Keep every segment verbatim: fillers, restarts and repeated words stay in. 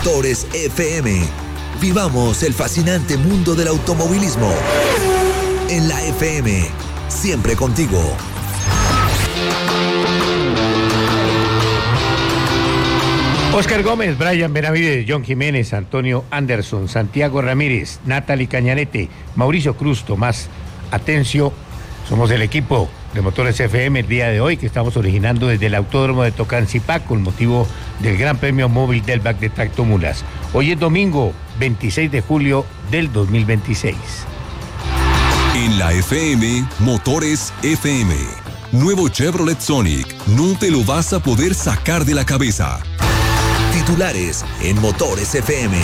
Motores F M. Vivamos el fascinante mundo del automovilismo. En la F M, siempre contigo. Oscar Gómez, Brian Benavides, John Jiménez, Antonio Anderson, Santiago Ramírez, Natalie Cañanete, Mauricio Cruz, Tomás Atencio. Somos el equipo de Motores F M el día de hoy, que estamos originando desde el Autódromo de Tocancipá con motivo del Gran Premio Móvil Delvac de Tractomulas. Hoy es domingo veintiséis de julio del dos mil veintiséis. En la F M, Motores F M. Nuevo Chevrolet Sonic. No te lo vas a poder sacar de la cabeza. Titulares en Motores F M.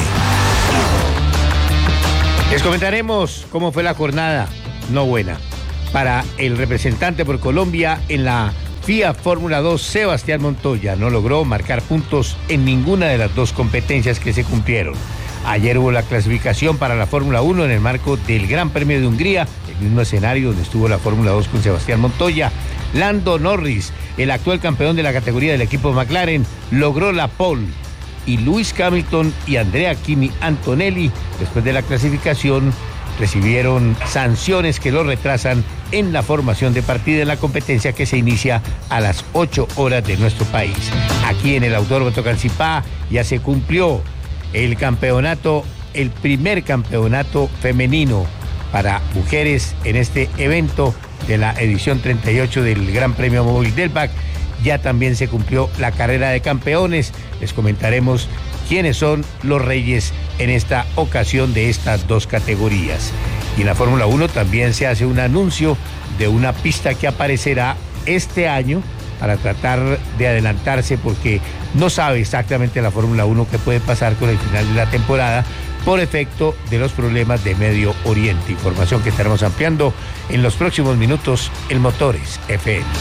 Les comentaremos cómo fue la jornada no buena para el representante por Colombia en la FIA Fórmula dos, Sebastián Montoya. No logró marcar puntos en ninguna de las dos competencias que se cumplieron. Ayer hubo la clasificación para la Fórmula uno en el marco del Gran Premio de Hungría, el mismo escenario donde estuvo la Fórmula dos con Sebastián Montoya. Lando Norris, el actual campeón de la categoría del equipo McLaren, logró la pole. Y Lewis Hamilton y Andrea Kimi Antonelli, después de la clasificación, recibieron sanciones que los retrasan en la formación de partida en la competencia que se inicia a las ocho horas de nuestro país. Aquí en el Autódromo de Tocancipá ya se cumplió el campeonato, el primer campeonato femenino para mujeres en este evento de la edición treinta y ocho del Gran Premio Móvil Delvac. Ya también se cumplió la carrera de campeones. Les comentaremos quiénes son los reyes en esta ocasión de estas dos categorías. Y en la Fórmula uno también se hace un anuncio de una pista que aparecerá este año para tratar de adelantarse, porque no sabe exactamente la Fórmula uno qué puede pasar con el final de la temporada por efecto de los problemas de Medio Oriente. Información que estaremos ampliando en los próximos minutos en Motores F M.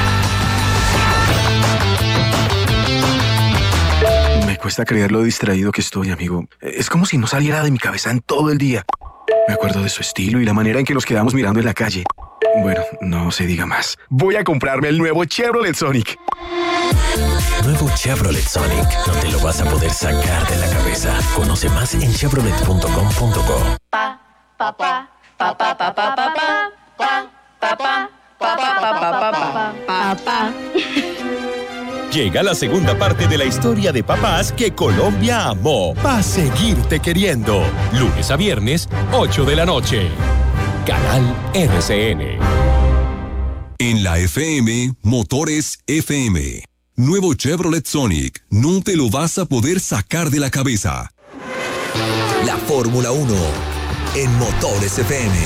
Me cuesta creer lo distraído que estoy, amigo. Es como si no saliera de mi cabeza en todo el día. Me acuerdo de su estilo y la manera en que nos quedamos mirando en la calle. Bueno, no se diga más. Voy a comprarme el nuevo Chevrolet Sonic. Nuevo Chevrolet Sonic. No te lo vas a poder sacar de la cabeza. Conoce más en chevrolet punto com punto co. Pa, pa, pa, pa, pa, pa, pa, pa, pa, pa, pa, pa, pa, pa, pa, pa. Llega la segunda parte de la historia de papás que Colombia amó. Pa' seguirte queriendo. Lunes a viernes, ocho de la noche. Canal R C N. En la F M, Motores F M. Nuevo Chevrolet Sonic. No te lo vas a poder sacar de la cabeza. La Fórmula uno en Motores F M.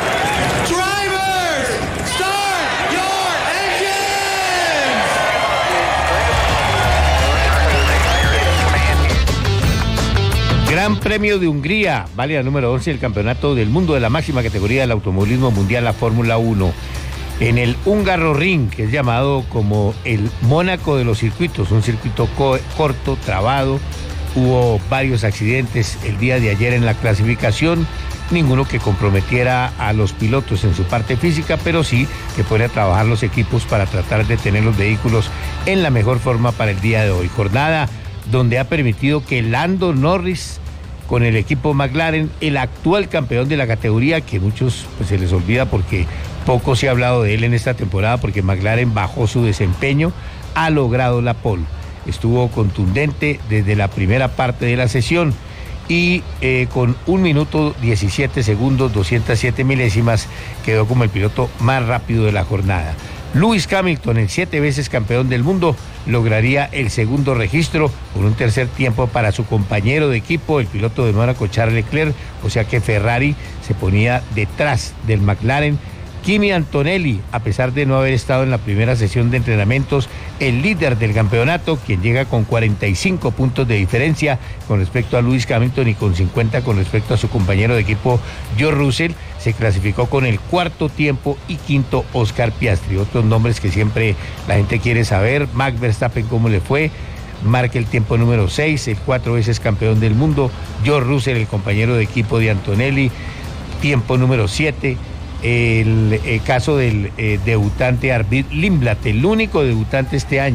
Gran Premio de Hungría, válida número once del Campeonato del Mundo de la máxima categoría del automovilismo mundial, la Fórmula uno. En el Hungaroring, que es llamado como el Mónaco de los circuitos, un circuito co- corto, trabado. Hubo varios accidentes el día de ayer en la clasificación, ninguno que comprometiera a los pilotos en su parte física, pero sí que puede trabajar los equipos para tratar de tener los vehículos en la mejor forma para el día de hoy. Jornada donde ha permitido que Lando Norris, con el equipo McLaren, el actual campeón de la categoría, que muchos pues, se les olvida porque poco se ha hablado de él en esta temporada, porque McLaren bajó su desempeño, ha logrado la pole. Estuvo contundente desde la primera parte de la sesión y eh, con un minuto diecisiete segundos, doscientas siete milésimas, quedó como el piloto más rápido de la jornada. Lewis Hamilton, el siete veces campeón del mundo, lograría el segundo registro con un tercer tiempo para su compañero de equipo, el piloto de Mónaco, Charles Leclerc, o sea que Ferrari se ponía detrás del McLaren. Kimi Antonelli, a pesar de no haber estado en la primera sesión de entrenamientos, el líder del campeonato, quien llega con cuarenta y cinco puntos de diferencia con respecto a Lewis Hamilton y con cincuenta con respecto a su compañero de equipo George Russell, se clasificó con el cuarto tiempo y quinto Oscar Piastri. Otros nombres que siempre la gente quiere saber: Max Verstappen, cómo le fue, marca el tiempo número seis, el cuatro veces campeón del mundo. George Russell, el compañero de equipo de Antonelli, tiempo número siete. El, el caso del eh, debutante Arvid Lindblad, el único debutante este año,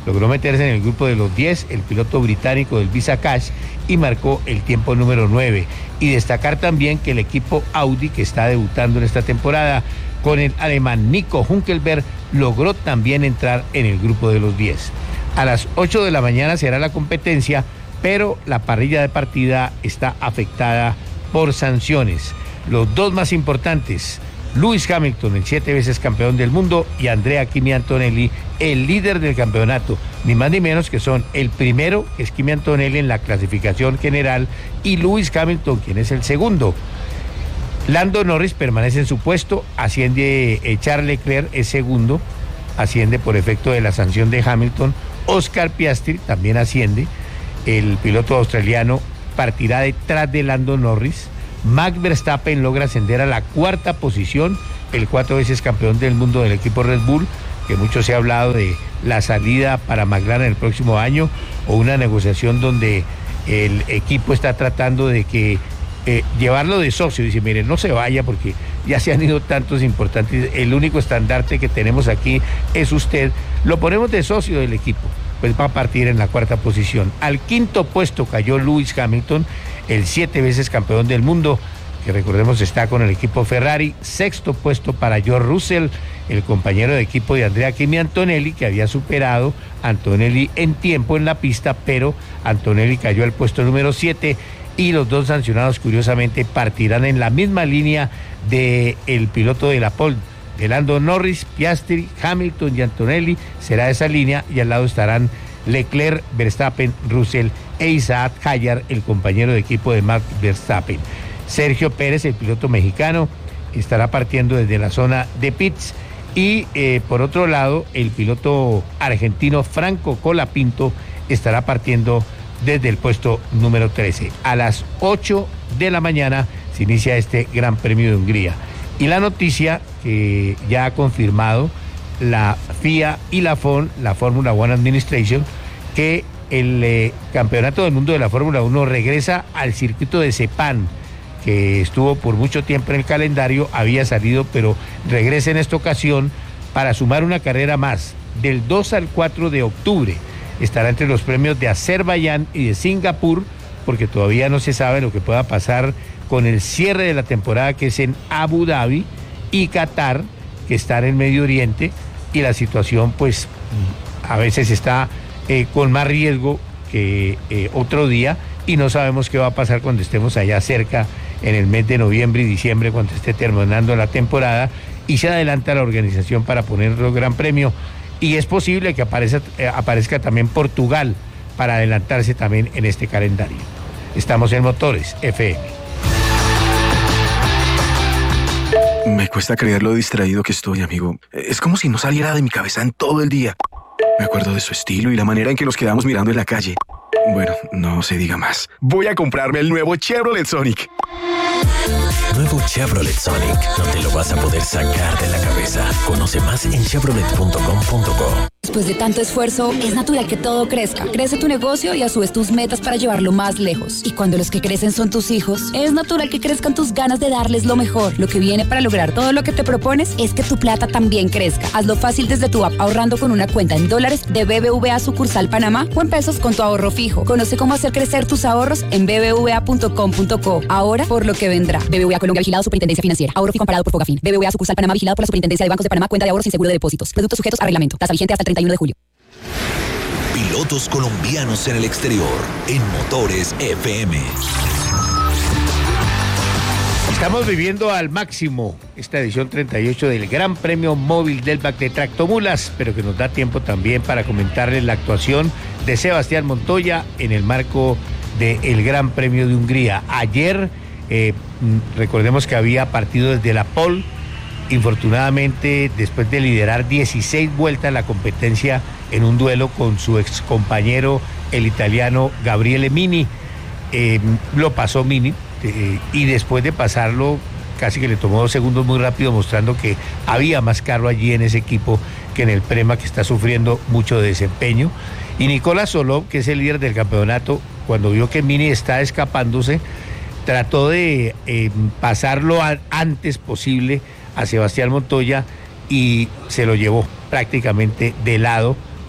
logró meterse en el grupo de los diez, el piloto británico del Visa Cash, y marcó el tiempo número nueve. Y destacar también que el equipo Audi, que está debutando en esta temporada con el alemán Nico Hülkenberg, logró también entrar en el grupo de los diez. A las ocho de la mañana será la competencia, pero la parrilla de partida está afectada por sanciones. Los dos más importantes, Lewis Hamilton, el siete veces campeón del mundo, y Andrea Kimi Antonelli, el líder del campeonato, ni más ni menos que son el primero, que es Kimi Antonelli en la clasificación general, y Lewis Hamilton, quien es el segundo. Lando Norris permanece en su puesto, asciende eh, Charles Leclerc, es segundo, asciende por efecto de la sanción de Hamilton. Oscar Piastri también asciende, el piloto australiano partirá detrás de Lando Norris. Max Verstappen logra ascender a la cuarta posición, el cuatro veces campeón del mundo del equipo Red Bull, que mucho se ha hablado de la salida para McLaren el próximo año, o una negociación donde el equipo está tratando de que eh, llevarlo de socio. Dice, miren, no se vaya porque ya se han ido tantos importantes, el único estandarte que tenemos aquí es usted, lo ponemos de socio del equipo. Pues va a partir en la cuarta posición. Al quinto puesto cayó Lewis Hamilton, el siete veces campeón del mundo, que recordemos está con el equipo Ferrari. Sexto puesto para George Russell, el compañero de equipo de Andrea Kimi Antonelli, que había superado a Antonelli en tiempo en la pista, pero Antonelli cayó al puesto número siete, y los dos sancionados curiosamente partirán en la misma línea del piloto de la pole, de Lando Norris, Piastri, Hamilton y Antonelli. Será esa línea, y al lado estarán Leclerc, Verstappen, Russell e Isaac Hayar, el compañero de equipo de Max Verstappen. Sergio Pérez, el piloto mexicano, estará partiendo desde la zona de pits, y eh, por otro lado el piloto argentino Franco Colapinto estará partiendo desde el puesto número trece. A las ocho de la mañana se inicia este Gran Premio de Hungría. Y la noticia que ya ha confirmado la F I A y la F O N, la Fórmula One Administration, que el eh, Campeonato del Mundo de la Fórmula uno regresa al circuito de Sepang, que estuvo por mucho tiempo en el calendario, había salido, pero regresa en esta ocasión para sumar una carrera más. Del dos al cuatro de octubre estará entre los premios de Azerbaiyán y de Singapur, porque todavía no se sabe lo que pueda pasar con el cierre de la temporada, que es en Abu Dhabi, y Qatar, que está en el Medio Oriente, y la situación pues a veces está eh, con más riesgo que eh, otro día, y no sabemos qué va a pasar cuando estemos allá cerca en el mes de noviembre y diciembre, cuando esté terminando la temporada, y se adelanta la organización para ponerlo Gran Premio, y es posible que aparezca, eh, aparezca también Portugal para adelantarse también en este calendario. Estamos en Motores F M. Me cuesta creer lo distraído que estoy, amigo. Es como si no saliera de mi cabeza en todo el día. Me acuerdo de su estilo y la manera en que nos quedamos mirando en la calle. Bueno, no se diga más. Voy a comprarme el nuevo Chevrolet Sonic. Nuevo Chevrolet Sonic. No te lo vas a poder sacar de la cabeza. Conoce más en chevrolet punto com punto co. Después de tanto esfuerzo, es natural que todo crezca. Crece tu negocio y a su vez tus metas para llevarlo más lejos. Y cuando los que crecen son tus hijos, es natural que crezcan tus ganas de darles lo mejor. Lo que viene para lograr todo lo que te propones es que tu plata también crezca. Hazlo fácil desde tu app, ahorrando con una cuenta en dólares de B B V A sucursal Panamá o en pesos con tu ahorro fijo. Conoce cómo hacer crecer tus ahorros en b b v a punto com punto co. Ahora por lo que vendrá. B B V A Colombia, vigilado Superintendencia Financiera. Ahorro fijo amparado por Fogafín. B B V A sucursal Panamá, vigilado por la Superintendencia de Bancos de Panamá. Cuenta de ahorros sin seguro de depósitos. Productos sujetos a reglamento. Tasa vigente hasta el treinta y uno de julio. Pilotos colombianos en el exterior, en Motores F M. Estamos viviendo al máximo esta edición treinta y ocho del Gran Premio Móvil del B A C de Tractomulas, pero que nos da tiempo también para comentarles la actuación de Sebastián Montoya en el marco del Gran Premio de Hungría. Ayer, eh, recordemos que había partido desde la pole. Infortunadamente, después de liderar dieciséis vueltas la competencia en un duelo con su ex compañero, el italiano Gabriele Mini, eh, lo pasó Mini, eh, y después de pasarlo casi que le tomó dos segundos muy rápido, mostrando que había más carro allí en ese equipo que en el Prema, que está sufriendo mucho desempeño. Y Nicolás Solov, que es el líder del campeonato, cuando vio que Mini está escapándose, trató de eh, pasarlo a, antes posible a Sebastián Montoya, y se lo llevó prácticamente de lado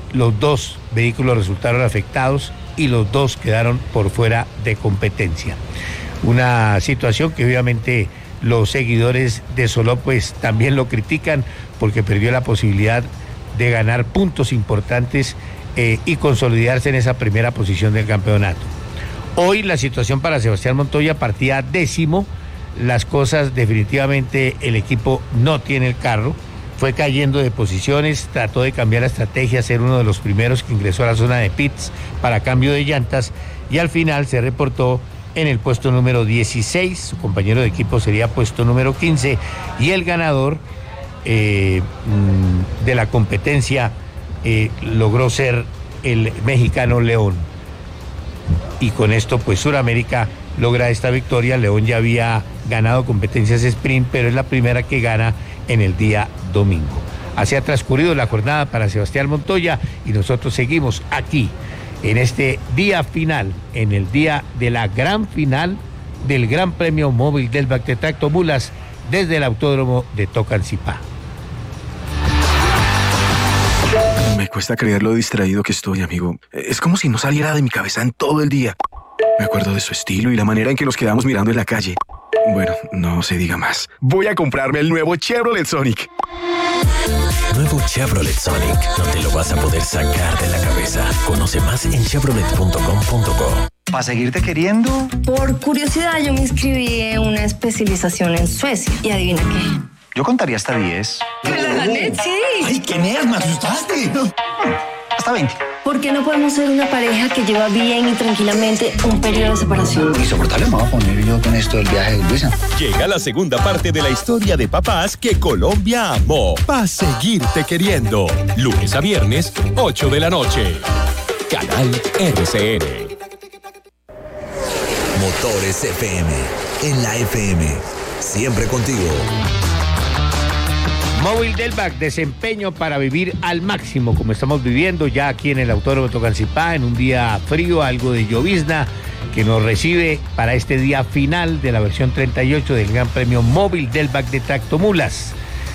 los dos vehículos resultaron afectados y los dos quedaron por fuera de competencia. Una situación que obviamente los seguidores de Soló pues también lo critican porque perdió la posibilidad de ganar puntos importantes eh, y consolidarse en esa primera posición del campeonato. Hoy la situación para Sebastián Montoya partía décimo, las cosas definitivamente el equipo no tiene el carro, fue cayendo de posiciones, trató de cambiar la estrategia, ser uno de los primeros que ingresó a la zona de pits para cambio de llantas y al final se reportó en el puesto número dieciséis, su compañero de equipo sería puesto número quince y el ganador eh, de la competencia eh, logró ser el mexicano León. Y con esto pues Suramérica logra esta victoria. León ya había ganado competencias sprint, pero es la primera que gana en el día domingo. Así ha transcurrido la jornada para Sebastián Montoya y nosotros seguimos aquí en este día final, en el día de la gran final del Gran Premio Móvil Delvac de Tractomulas desde el Autódromo de Tocancipá. Me cuesta creer lo distraído que estoy, amigo. Es como si no saliera de mi cabeza en todo el día. Me acuerdo de su estilo y la manera en que nos quedamos mirando en la calle. Bueno, no se diga más. Voy a comprarme el nuevo Chevrolet Sonic. Nuevo Chevrolet Sonic. No te lo vas a poder sacar de la cabeza. Conoce más en chevrolet punto com punto co. ¿Para seguirte queriendo? Por curiosidad, yo me inscribí en una especialización en Suecia. Y adivina qué. Yo contaría hasta diez. ¿La gané? Sí. ¡Ay, qué nerd! ¡Me asustaste! Hasta veinte. ¿Por qué no podemos ser una pareja que lleva bien y tranquilamente un periodo de separación? Insoportable me voy a poner yo con esto del viaje de Luisa. Llega la segunda parte de la historia de papás que Colombia amó. Pa' seguirte queriendo. Lunes a viernes, ocho de la noche. Canal R C N. Motores F M. En la F M. Siempre contigo. Móvil Delvac, desempeño para vivir al máximo, como estamos viviendo ya aquí en el Autódromo de Tocancipá, en un día frío, algo de llovizna, que nos recibe para este día final de la versión treinta y ocho del Gran Premio Móvil Delvac de Tractomulas.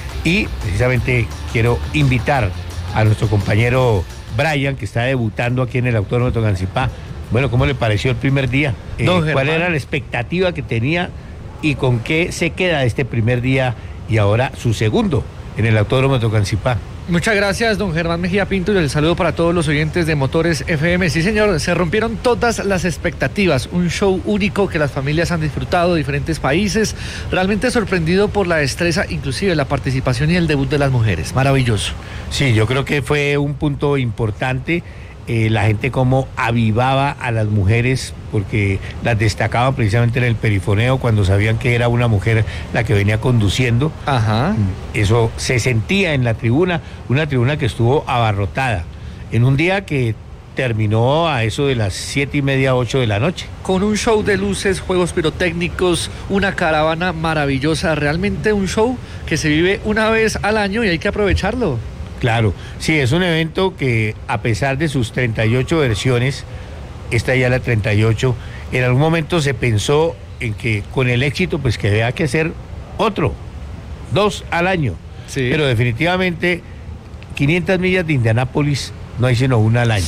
Y precisamente quiero invitar a nuestro compañero Brian, que está debutando aquí en el Autódromo de Tocancipá. Bueno, ¿cómo le pareció el primer día? Eh, ¿Cuál era la expectativa que tenía y con qué se queda este primer día y ahora su segundo en el Autódromo de Tocancipá? Muchas gracias, don Germán Mejía Pinto, y el saludo para todos los oyentes de Motores F M. Sí, señor, se rompieron todas las expectativas, un show único que las familias han disfrutado de diferentes países, realmente sorprendido por la destreza, inclusive la participación y el debut de las mujeres, maravilloso. Sí, yo creo que fue un punto importante. Eh, la gente como avivaba a las mujeres porque las destacaban precisamente en el perifoneo cuando sabían que era una mujer la que venía conduciendo. Ajá. Eso se sentía en la tribuna, una tribuna que estuvo abarrotada en un día que terminó a eso de las siete y media, ocho de la noche. Con un show de luces, juegos pirotécnicos, una caravana maravillosa, realmente un show que se vive una vez al año y hay que aprovecharlo. Claro, sí, es un evento que a pesar de sus treinta y ocho versiones, esta ya la treinta y ocho, en algún momento se pensó en que con el éxito pues que había que hacer otro, dos al año. Sí. Pero definitivamente quinientas millas de Indianápolis no hay sino una al año.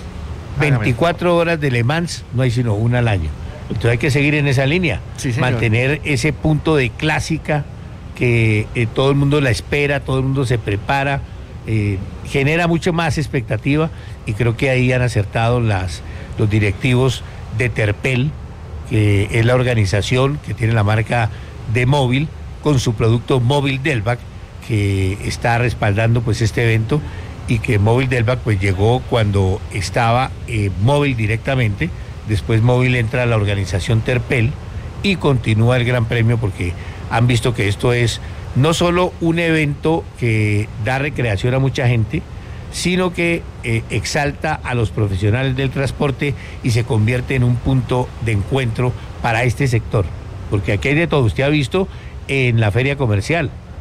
veinticuatro horas de Le Mans no hay sino una al año. Entonces hay que seguir en esa línea, sí, señor. Mantener ese punto de clásica que eh, todo el mundo la espera, todo el mundo se prepara. Eh, genera mucho más expectativa y creo que ahí han acertado las, los directivos de Terpel, que es la organización que tiene la marca de móvil con su producto Móvil Delvac, que está respaldando pues este evento y que Móvil Delvac pues llegó cuando estaba eh, móvil directamente, después móvil entra a la organización Terpel y continúa el Gran Premio porque han visto que esto es no solo un evento que da recreación a mucha gente, sino que eh, exalta a los profesionales del transporte y se convierte en un punto de encuentro para este sector. Porque aquí hay de todo. Usted ha visto en la feria comercial,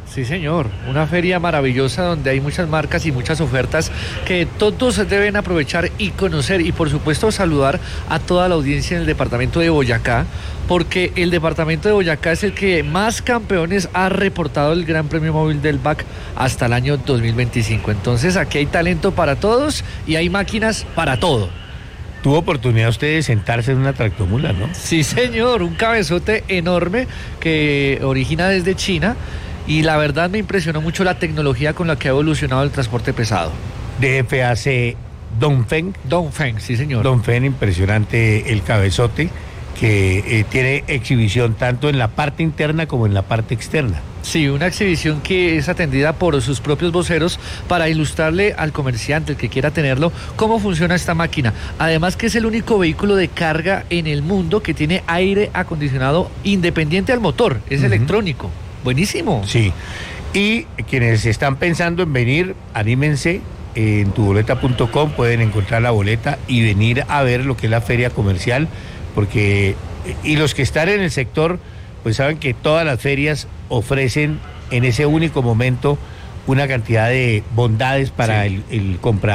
Sí, señor, una feria maravillosa donde hay muchas marcas y muchas ofertas que todos deben aprovechar y conocer, y por supuesto saludar a toda la audiencia en el departamento de Boyacá, porque el departamento de Boyacá es el que más campeones ha reportado el Gran Premio Móvil del B A C hasta el año dos mil veinticinco. Entonces aquí hay talento para todos y hay máquinas para todo. Tuvo oportunidad usted de sentarse en una tractomula, ¿no? Sí, señor, un cabezote enorme que origina desde China. Y la verdad me impresionó mucho la tecnología con la que ha evolucionado el transporte pesado. D F A C Dongfeng. Dongfeng, sí señor. Dongfeng, impresionante el cabezote, que eh, tiene exhibición tanto en la parte interna como en la parte externa. Sí, una exhibición que es atendida por sus propios voceros para ilustrarle al comerciante, el que quiera tenerlo, cómo funciona esta máquina. Además que es el único vehículo de carga en el mundo que tiene aire acondicionado independiente al motor, es uh-huh. electrónico. Buenísimo. Sí. Y quienes están pensando en venir, anímense. En tu boleta punto com pueden encontrar la boleta y venir a ver lo que es la feria comercial, porque y los que están en el sector pues saben que todas las ferias ofrecen en ese único momento una cantidad de bondades para sí. el, el comprador.